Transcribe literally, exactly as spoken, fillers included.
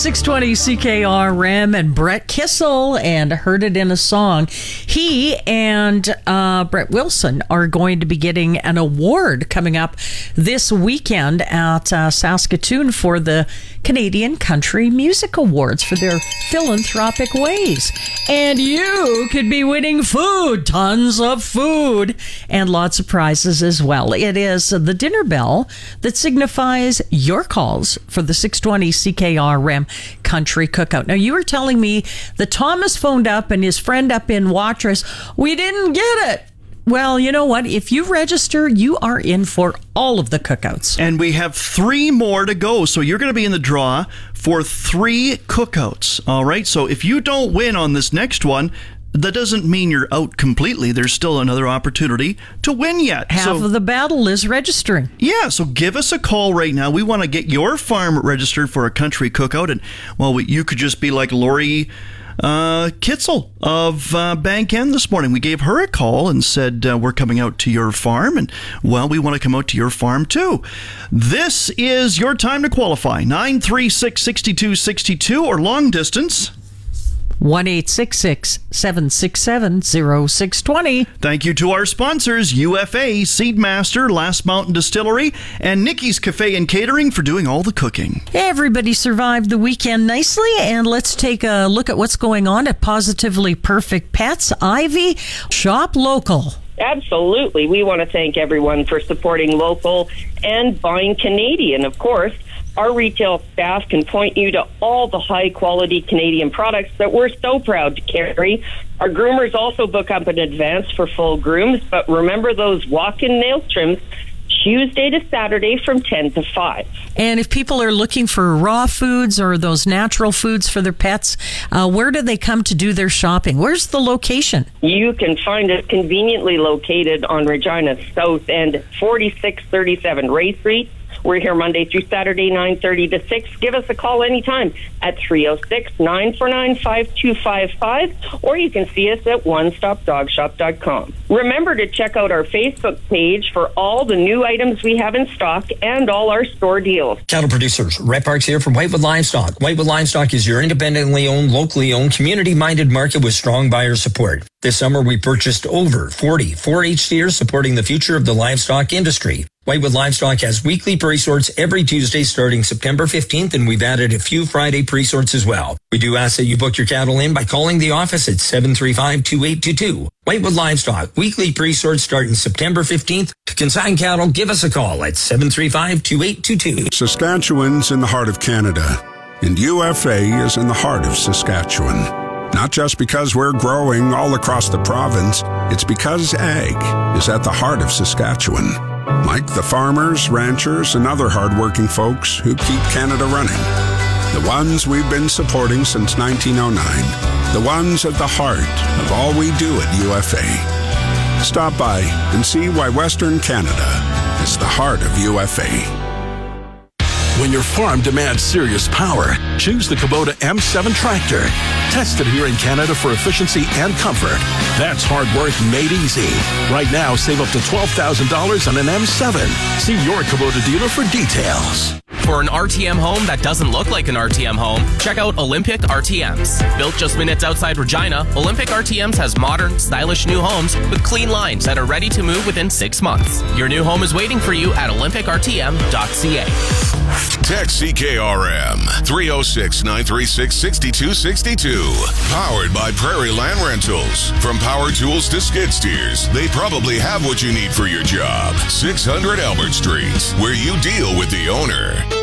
six twenty C K R M and Brett Kissel, and heard it in a song. He and uh, Brett Wilson are going to be getting an award coming up this weekend at uh, Saskatoon for the Canadian Country Music Awards for their philanthropic ways. And you could be winning food, tons of food, and lots of prizes as well. It is the dinner bell that signifies your calls for the six twenty C K R M Country Cookout. Now, you were telling me that Thomas phoned up and his friend up in Watrous, we didn't get it. Well, you know what? If you register, you are in for all of the cookouts. And we have three more to go. So you're going to be in the draw for three cookouts. All right. So if you don't win on this next one, that doesn't mean you're out completely. There's still another opportunity to win yet. Half so, of the battle is registering. Yeah, so give us a call right now. We want to get your farm registered for a country cookout. And, well, we, you could just be like Lori uh, Kitzel of uh, Bank End this morning. We gave her a call and said, uh, we're coming out to your farm. And, well, we want to come out to your farm, too. This is your time to qualify. nine three six, six two six two or long distance one eight six six, seven six seven, zero six two zero. Thank you to our sponsors, U F A, Seedmaster, Last Mountain Distillery, and Nikki's Cafe and Catering for doing all the cooking. Everybody survived the weekend nicely, and let's take a look at what's going on at Positively Perfect Pets. Ivy, shop local. Absolutely. We want to thank everyone for supporting local and buying Canadian, of course. Our retail staff can point you to all the high-quality Canadian products that we're so proud to carry. Our groomers also book up in advance for full grooms, but remember those walk-in nail trims Tuesday to Saturday from ten to five. And if people are looking for raw foods or those natural foods for their pets, uh, where do they come to do their shopping? Where's the location? You can find it conveniently located on Regina's South End, forty-six thirty-seven Ray Street. We're here Monday through Saturday, nine thirty to six. Give us a call anytime at three oh six, nine four nine, five two five five, or you can see us at one stop dog shop dot com. Remember to check out our Facebook page for all the new items we have in stock and all our store deals. Cattle producers, Red Parks here from Whitewood Livestock. Whitewood Livestock is your independently owned, locally owned, community-minded market with strong buyer support. This summer, we purchased over forty four H steers supporting the future of the livestock industry. Whitewood Livestock has weekly pre-sorts every Tuesday starting September fifteenth, and we've added a few Friday pre-sorts as well. We do ask that you book your cattle in by calling the office at seven three five, two eight two two. Whitewood Livestock, weekly pre-sorts starting September fifteenth. To consign cattle, give us a call at seven three five, two eight two two. Saskatchewan's in the heart of Canada, and U F A is in the heart of Saskatchewan. Not just because we're growing all across the province, it's because ag is at the heart of Saskatchewan. Like the farmers, ranchers, and other hardworking folks who keep Canada running. The ones we've been supporting since nineteen oh nine. The ones at the heart of all we do at U F A. Stop by and see why Western Canada is the heart of U F A. When your farm demands serious power, choose the Kubota M seven tractor. Tested here in Canada for efficiency and comfort. That's hard work made easy. Right now, save up to twelve thousand dollars on an M seven. See your Kubota dealer for details. For an R T M home that doesn't look like an R T M home, check out Olympic R T Ms. Built just minutes outside Regina, Olympic R T Ms has modern, stylish new homes with clean lines that are ready to move within six months. Your new home is waiting for you at olympic r t m dot c a. Text C K R M three oh six, nine three six, six two six two. Powered by Prairie Land Rentals. From power tools to skid steers, they probably have what you need for your job. six hundred Albert Street, where you deal with the owner.